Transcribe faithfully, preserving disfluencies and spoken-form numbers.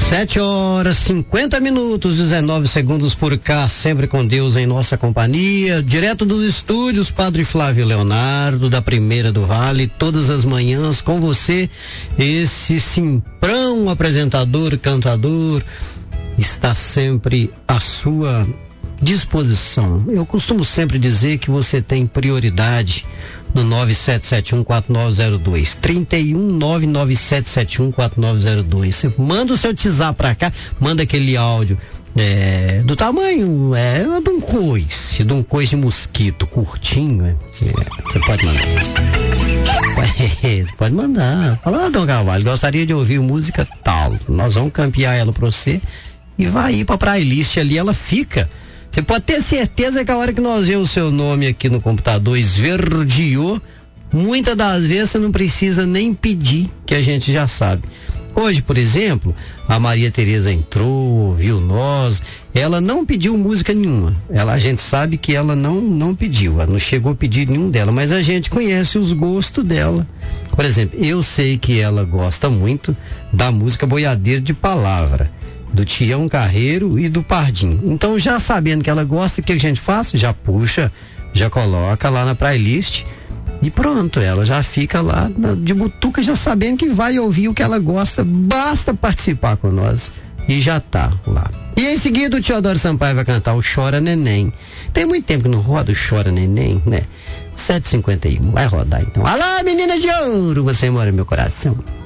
Sete horas, cinquenta minutos, dezenove segundos por cá, sempre com Deus em nossa companhia, direto dos estúdios, Padre Flávio Leonardo, da Primeira do Vale, todas as manhãs com você, esse simprão apresentador, cantador, está sempre à sua disposição. Eu costumo sempre dizer que você tem prioridade no nove sete sete um quatro nove zero dois, trinta e um nove nove sete sete um quatro nove zero dois. Você manda o seu tizar pra cá, manda aquele áudio é, do tamanho é, de um coice, de um coice de mosquito, curtinho. É, você pode mandar. É, você pode mandar. Fala, ah, Dom Carvalho, gostaria de ouvir música tal. Nós vamos campear ela pra você e vai ir pra playlist ali, ela fica. Você pode ter certeza que a hora que nós vemos o seu nome aqui no computador esverdeou, muitas das vezes você não precisa nem pedir, que a gente já sabe. Hoje, por exemplo, a Maria Tereza entrou, ouviu nós, ela não pediu música nenhuma. Ela, a gente sabe que ela não, não pediu, ela não chegou a pedir nenhum dela, mas a gente conhece os gostos dela. Por exemplo, eu sei que ela gosta muito da música Boiadeiro de Palavra, do Tião Carreiro e do Pardinho. Então, já sabendo que ela gosta, o que a gente faz? Já puxa, já coloca lá na playlist e pronto, ela já fica lá na, de butuca, já sabendo que vai ouvir o que ela gosta, basta participar com nós e já tá lá. E em seguida o Teodoro Sampaio vai cantar o Chora Neném. Tem muito tempo que não roda o Chora Neném, né? sete e cinquenta e um, vai rodar então. Alô, menina de ouro, você mora no meu coração.